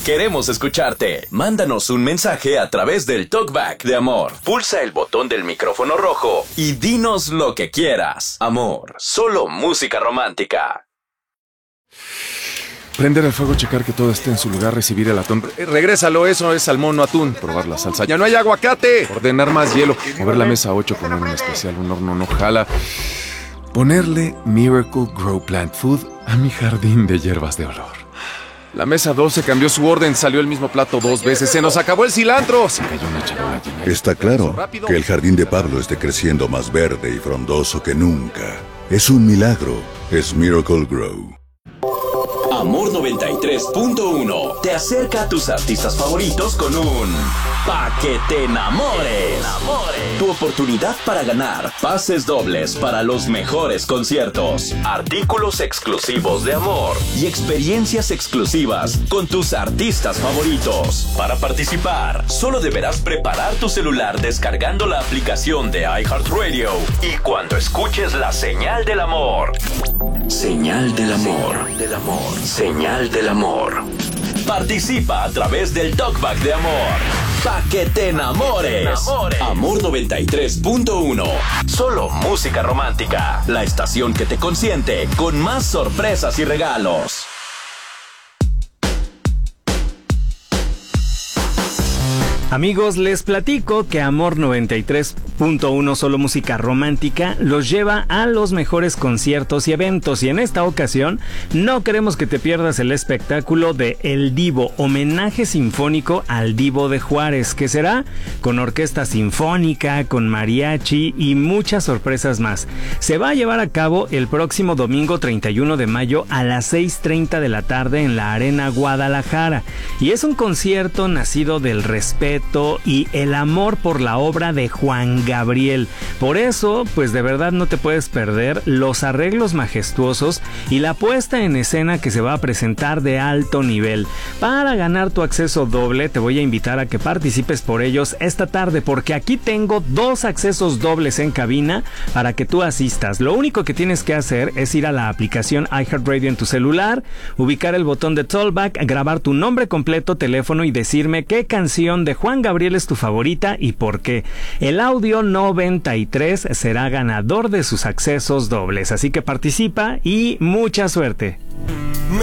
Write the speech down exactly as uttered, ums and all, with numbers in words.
Queremos escucharte. Mándanos un mensaje a través del Talkback de Amor. Pulsa el botón del micrófono rojo y dinos lo que quieras. Amor, solo música romántica. Prender el fuego, checar que todo esté en su lugar, recibir el atún. Eh, regrésalo, eso es salmón, no atún. Probar la salsa. ¡Ya no hay aguacate! Ordenar más hielo. Mover la mesa a ocho, poner un especial, un horno no jala. Ponerle Miracle Grow Plant Food a mi jardín de hierbas de olor. La mesa doce cambió su orden, salió el mismo plato dos veces. ¡Se nos acabó el cilantro! Se cayó una charola llena. Está claro que el jardín de Pablo esté creciendo más verde y frondoso que nunca. Es un milagro. Es Miracle Grow. Amor noventa y tres punto uno te acerca a tus artistas favoritos con un Pa' que te enamores. Tu oportunidad para ganar pases dobles para los mejores conciertos, artículos exclusivos de Amor y experiencias exclusivas con tus artistas favoritos. Para participar, solo deberás preparar tu celular descargando la aplicación de iHeartRadio y cuando escuches la señal del amor. Señal del amor. Señal del amor. Señal del amor. Participa a través del Talkback de Amor. Pa' que te enamores. Amor noventa y tres punto uno. Solo música romántica. La estación que te consiente con más sorpresas y regalos. Amigos, les platico que Amor noventa y tres punto uno, solo música romántica, los lleva a los mejores conciertos y eventos. Y en esta ocasión no queremos que te pierdas el espectáculo de El Divo, homenaje sinfónico al Divo de Juárez, que será con orquesta sinfónica, con mariachi y muchas sorpresas más. Se va a llevar a cabo el próximo domingo treinta y uno de mayo a las seis treinta de la tarde en la Arena Guadalajara. Y es un concierto nacido del respeto y el amor por la obra de Juan Gabriel. Por eso, pues de verdad no te puedes perder los arreglos majestuosos y la puesta en escena que se va a presentar de alto nivel. Para ganar tu acceso doble, te voy a invitar a que participes por ellos esta tarde, porque aquí tengo dos accesos dobles en cabina para que tú asistas. Lo único que tienes que hacer es ir a la aplicación iHeartRadio en tu celular, ubicar el botón de Talkback, grabar tu nombre completo, teléfono y decirme qué canción de Juan Gabriel es tu favorita y por qué. El audio noventa y tres será ganador de sus accesos dobles, así que participa y mucha suerte.